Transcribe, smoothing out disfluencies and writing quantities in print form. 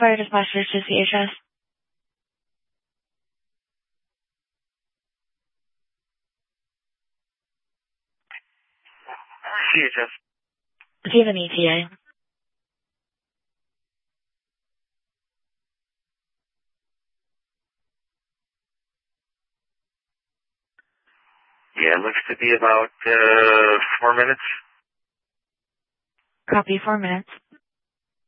fire dispatcher to CHS. CHS. Do you have an ETA? Yeah, it looks to be about 4 minutes. Copy, 4 minutes.